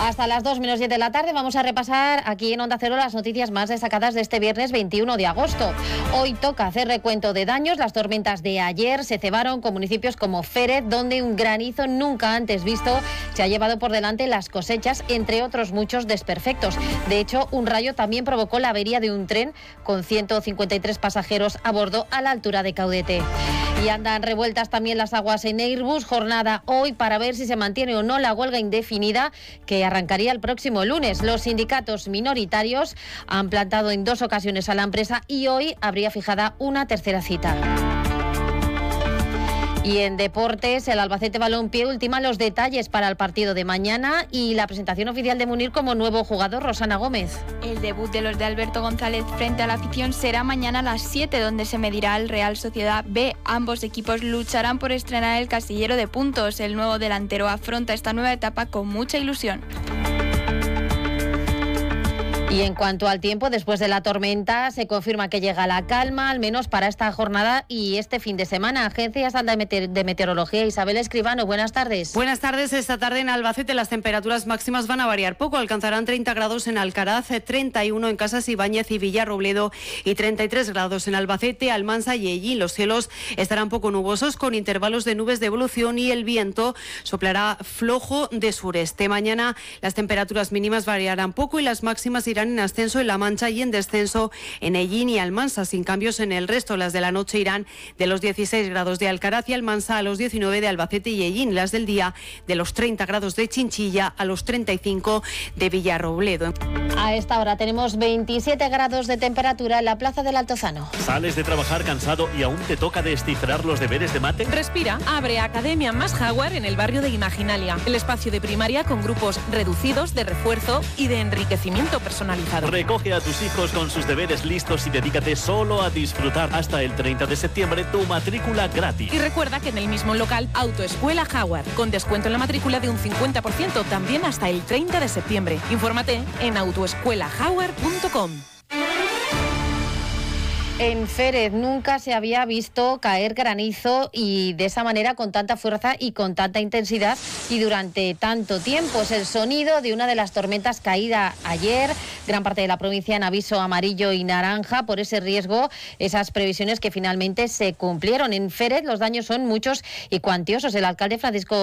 Hasta las 2 menos 10 de la tarde vamos a repasar aquí en Onda Cero las noticias más destacadas de este viernes 21 de agosto. Hoy toca hacer recuento de daños. Las tormentas de ayer se cebaron con municipios como Férez, donde un granizo nunca antes visto se ha llevado por delante las cosechas, entre otros muchos desperfectos. De hecho, un rayo también provocó la avería de un tren con 153 pasajeros a bordo a la altura de Caudete. Y andan revueltas también las aguas en Airbus. Jornada hoy para ver si se mantiene o no la huelga indefinida que arrancaría el próximo lunes. Los sindicatos minoritarios han plantado en 2 ocasiones a la empresa y hoy habría fijada una tercera cita. Y en deportes, el Albacete Balompié ultima los detalles para el partido de mañana y la presentación oficial de Munir como nuevo jugador, Rosana Gómez. El debut de los de Alberto González frente a la afición será mañana a las 7, donde se medirá el Real Sociedad B. Ambos equipos lucharán por estrenar el casillero de puntos. El nuevo delantero afronta esta nueva etapa con mucha ilusión. Y en cuanto al tiempo, después de la tormenta se confirma que llega la calma, al menos para esta jornada y este fin de semana. Agencia Estatal de Meteorología, Isabel Escribano, buenas tardes. Buenas tardes. Esta tarde en Albacete las temperaturas máximas van a variar poco. Alcanzarán 30 grados en Alcaraz, 31 en Casas Ibáñez y Villarrobledo y 33 grados en Albacete, Almansa y Ellín. Los cielos estarán poco nubosos con intervalos de nubes de evolución y el viento soplará flojo de sureste. Mañana las temperaturas mínimas variarán poco y las máximas irán en ascenso en La Mancha y en descenso en Ellín y Almansa, sin cambios en el resto. Las de la noche irán de los 16 grados de Alcaraz y Almansa a los 19 de Albacete y Ellín. Las del día de los 30 grados de Chinchilla a los 35 de Villarrobledo. A esta hora tenemos 27 grados de temperatura en la Plaza del Altozano. ¿Sales de trabajar cansado y aún te toca descifrar los deberes de mate? Respira, abre Academia Más Jaguar en el barrio de Imaginalia, el espacio de primaria con grupos reducidos de refuerzo y de enriquecimiento personalizado. Recoge a tus hijos con sus deberes listos y dedícate solo a disfrutar. Hasta el 30 de septiembre tu matrícula gratis. Y recuerda que en el mismo local Autoescuela Jaguar, con descuento en la matrícula de un 50% también hasta el 30 de septiembre. Infórmate en autoescuelajaguar.com. En Férez nunca se había visto caer granizo y de esa manera, con tanta fuerza y con tanta intensidad y durante tanto tiempo. Es el sonido de una de las tormentas caída ayer. Gran parte de la provincia en aviso amarillo y naranja por ese riesgo, esas previsiones que finalmente se cumplieron. En Férez los daños son muchos y cuantiosos. El alcalde Francisco